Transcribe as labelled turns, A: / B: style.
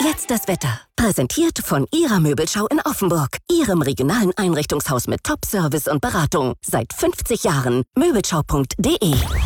A: Jetzt das Wetter. Präsentiert von Ihrer Möbelschau in Offenburg. Ihrem regionalen Einrichtungshaus mit Top-Service und Beratung. Seit 50 Jahren. Möbelschau.de